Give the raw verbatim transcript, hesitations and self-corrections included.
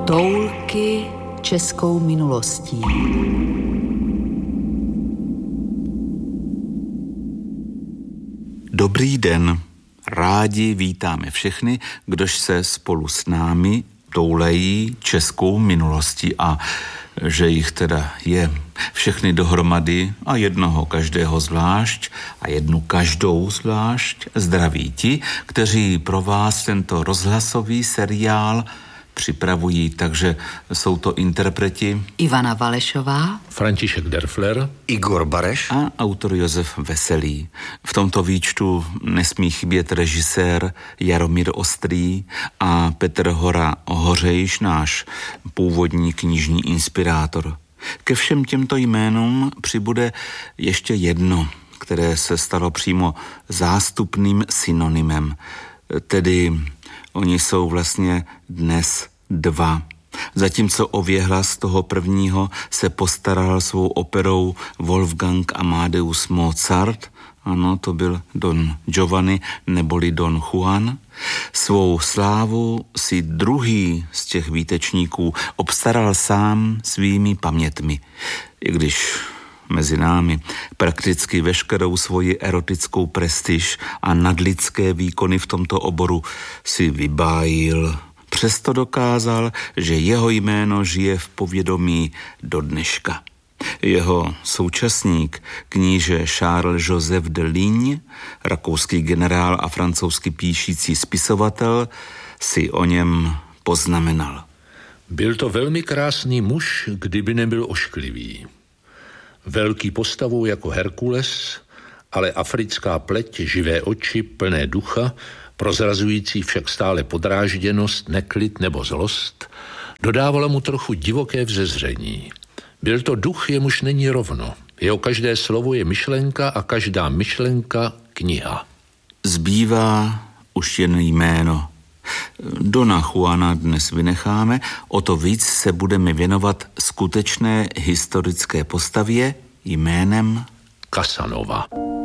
Toulky českou minulostí. Dobrý den. Rádi vítáme všechny, kdož se spolu s námi toulejí českou minulostí, a že jich teda je všechny dohromady a jednoho každého zvlášť a jednu každou zvlášť zdraví ti, kteří pro vás tento rozhlasový seriál připravují, takže jsou to interpreti Ivana Valešová, František Derfler, Igor Bareš a autor Josef Veselý. V tomto výčtu nesmí chybět režisér Jaromír Ostrý a Petr Hora Hořejš, náš původní knižní inspirátor. Ke všem těmto jménům přibude ještě jedno, které se stalo přímo zástupným synonymem, tedy oni jsou vlastně dnes dva. Zatímco o věhlas toho prvního se postaral svou operou Wolfgang Amadeus Mozart, ano, to byl Don Giovanni neboli Don Juan, svou slávu si druhý z těch výtečníků obstaral sám svými pamětmi, i když mezi námi prakticky veškerou svoji erotickou prestiž a nadlidské výkony v tomto oboru si vybájil. Přesto dokázal, že jeho jméno žije v povědomí do dneška. Jeho současník, kníže Charles Joseph de Ligne, rakouský generál a francouzsky píšící spisovatel, si o něm poznamenal. Byl to velmi krásný muž, kdyby nebyl ošklivý. Velký postavou jako Herkules, ale africká pleť, živé oči, plné ducha, prozrazující však stále podrážděnost, neklid nebo zlost, dodávala mu trochu divoké vzezření. Byl to duch, jemuž není rovno. Jeho každé slovo je myšlenka a každá myšlenka kniha. Zbývá už jen jméno. Dona Juana dnes vynecháme, o to víc se budeme věnovat skutečné historické postavě jménem Casanova.